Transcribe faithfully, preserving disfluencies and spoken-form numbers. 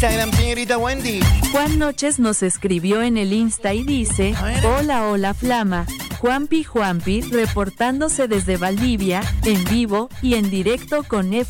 Instagram, señorita Wendy. Juan Noches nos escribió en el Insta y dice: hola, hola Flama. Juanpi Juanpi reportándose desde Valdivia, en vivo y en directo con F